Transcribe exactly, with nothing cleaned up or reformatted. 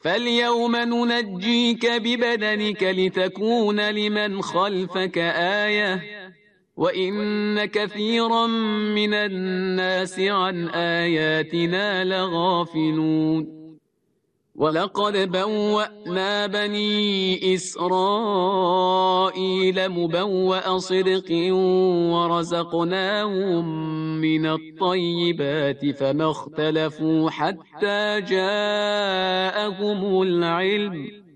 فاليوم ننجيك ببدنك لتكون لمن خلفك آية وإن كثيرا من الناس عن آياتنا لغافلون. ولقد بوأنا بني إسرائيل مبوأ صدق ورزقناهم من الطيبات فما اختلفوا حتى جاءهم العلم